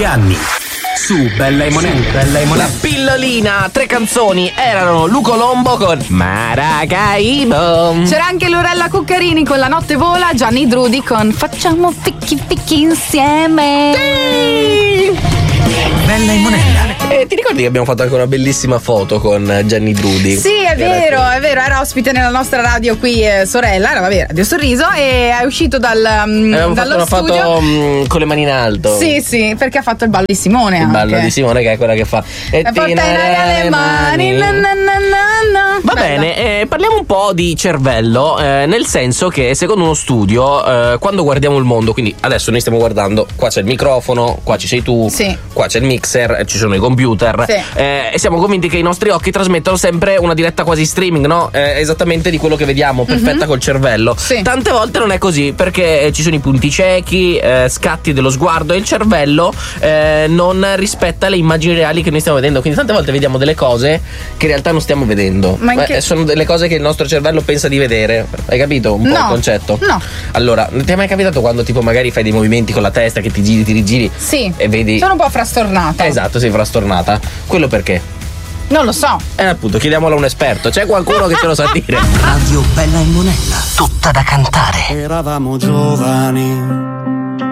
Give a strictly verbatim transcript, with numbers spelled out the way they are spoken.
anni. Su Bella e Monella. Bella e Monella. La pillolina, tre canzoni erano Luco Lombo con Maracaibo. C'era anche Lorella Cuccarini con La notte vola, Gianni Drudi con Facciamo ficchi ficchi insieme. Sì. Bella e Monella. E ti ricordi che abbiamo fatto anche una bellissima foto con Gianni Drudi? Sì, è vero, è vero, era ospite nella nostra radio qui, eh, sorella, era vabbè, Radio Sorriso, e è uscito dal, um, Abbiamo dallo fatto una studio. foto um, con le mani in alto. Sì, sì, perché ha fatto il ballo di Simone. Il anche. ballo di Simone, che è quella che fa E porta in aria le mani. Na, na, na, na. Va Bella. bene, eh, parliamo un po' di cervello, eh, nel senso che secondo uno studio, eh, quando guardiamo il mondo, quindi adesso noi stiamo guardando, qua c'è il microfono, qua ci sei tu, Sì. qua c'è il mixer, ci sono i computer, Sì. eh, e siamo convinti che i nostri occhi trasmettono sempre una diretta quasi streaming, no? Eh, esattamente di quello che vediamo, perfetta Mm-hmm. col cervello. Sì. Tante volte non è così, perché eh, ci sono i punti ciechi, eh, scatti dello sguardo, e il cervello eh, non rispetta le immagini reali che noi stiamo vedendo, quindi tante volte vediamo delle cose che in realtà non stiamo vedendo. Ma in Eh, che- sono delle cose che il nostro cervello pensa di vedere. Hai capito un po' No. il concetto? No. Allora, non ti è mai capitato quando tipo magari fai dei movimenti con la testa che ti giri, ti rigiri Sì. e vedi. Sono un po' frastornata. Esatto, sei frastornata. Quello perché? Non lo so. Eh appunto, chiediamolo a un esperto. C'è qualcuno che te lo sa dire? Radio Bella e Monella. Tutta da cantare. Eravamo giovani,